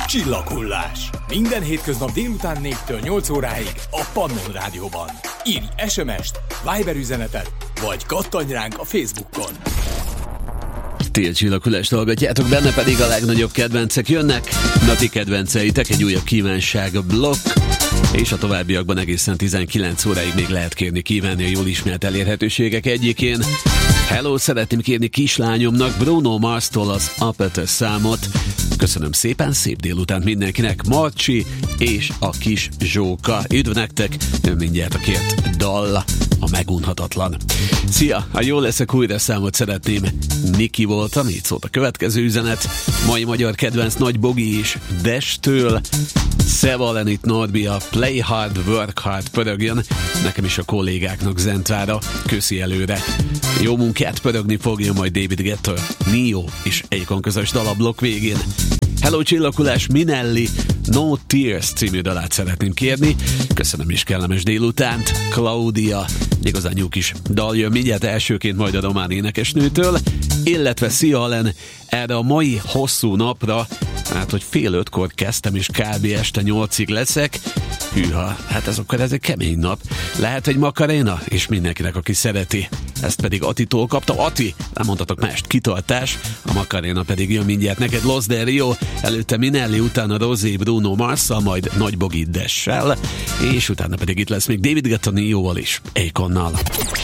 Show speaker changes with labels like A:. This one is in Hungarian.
A: Csillaghullás. Minden hétköznap délután 4-től 8 óráig a Pannon Rádióban. Írj SMS-t, Viber üzenetet, vagy kattanj ránk a Facebookon.
B: Ti a Csillaghullást hallgatjátok, benne pedig a legnagyobb kedvencek jönnek. Na ti kedvenceitek, egy újabb kívánság blokk, és a továbbiakban egészen 19 óráig még lehet kérni kívánni a jól ismert elérhetőségek egyikén. Hello, szeretném kérni kislányomnak Bruno Mars-tól az Apete számot. Köszönöm szépen, szép délutánt mindenkinek, Marcsi és a kis Zsóka. Üdv nektek, mindjárt a kért dal, a megunhatatlan. Szia, ha jól leszek, újra számot szeretném. Niki voltam, így szólt a következő üzenet. Mai magyar kedvenc Nagy Bogi is Destől. Szevalenit Norbi, a Play Hard, Work Hard pörögjön. Nekem is a kollégáknak Zentrára. Köszi előre. Jó munkát, pörögni fogja majd David Guetta, Nio és Akon közös dalablokk végén. Hello Csillaghullás, Minelli, No Tears című dalát szeretném kérni. Köszönöm is, kellemes délutánt. Claudia, igazán jó kis dal jön mindjárt elsőként majd a román énekesnőtől, illetve Szia Alen, erre a mai hosszú napra, hát hogy 4:30 kezdtem és kb. Este 8-ig leszek. Hűha, hát ez egy kemény nap. Lehet egy makaréna, és mindenkinek, aki szereti. Ezt pedig Atitól kaptam. Ati, nem mondhatok mást, kitartás. A makaréna pedig jön mindjárt neked. Los Del Rio, előtte Minelli, utána Rosé, Bruno Mars-szal, majd Nagy Bogi Dessel, és utána pedig itt lesz még David Guetta Nioval is, Akonnal.